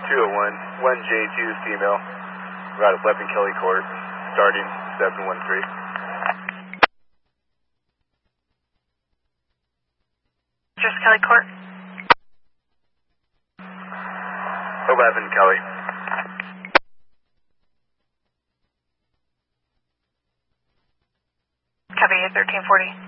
1J2 female, about 11 Kelly Court, starting 713. Just Kelly Court. 11 Kelly. Copy 1340.